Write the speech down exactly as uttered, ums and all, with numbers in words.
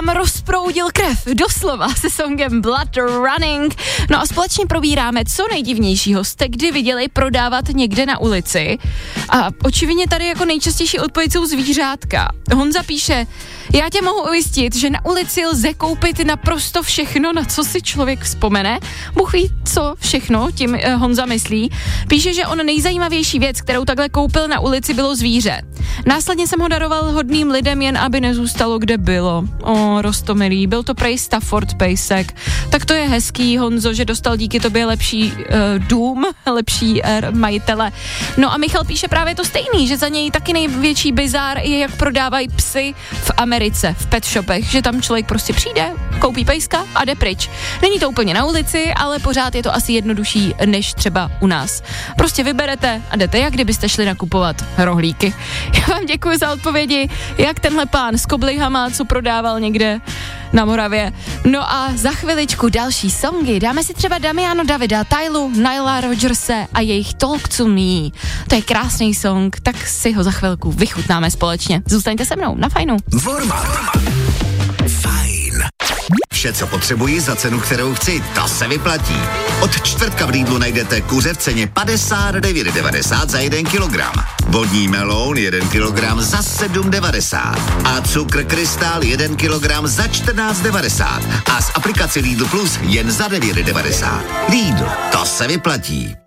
vám rozproudil krev, doslova, se songem Blood Running. No a společně probíráme, co nejdivnějšího jste kdy viděli prodávat někde na ulici. A očividně tady jako nejčastější odpověď jsou zvířátka. Honza píše, já tě mohu ujistit, že na ulici lze koupit naprosto všechno, na co si člověk vzpomene. Bůh ví, co všechno tím eh, Honza myslí. Píše, že on nejzajímavější věc, kterou takhle koupil na ulici, bylo zvíře. Následně jsem ho daroval hodným lidem, jen aby nezůstalo, kde bylo. O, roztomilý, byl to prej Stafford pejsek. Tak to je hezký, Honzo, že dostal díky tobě lepší uh, dům, lepší uh, majitele. No a Michal píše právě to stejný, že za něj taky největší bizár je, jak prodávají psy v Americe, v pet shopech, že tam člověk prostě přijde, koupí pejska a jde pryč. Není to úplně na ulici, ale pořád je to asi jednodušší než třeba u nás. Prostě vyberete a jdete, jak kdybyste šli nakupovat rohlíky. Já vám děkuji za odpovědi, jak tenhle pán s koblihama, co prodával někde na Moravě. No a za chviličku další songy. Dáme si třeba Damiano Davida, Tylu, Nyla Rogerse a jejich Talk to Me. To je krásný song, tak si ho za chvilku vychutnáme společně. Zůstaňte se mnou na Fajnu. Vorma. Fajn. Vše, co potřebuji za cenu, kterou chci, to se vyplatí. Od čtvrtka v Lidlu najdete kuře v ceně padesát devět devadesát za jeden kilogram. Vodní meloun jeden kilogram za sedm devadesát. A cukr krystal jeden kilogram za čtrnáct devadesát. A z aplikace Lidl Plus jen za devět devadesát. Lidl, to se vyplatí.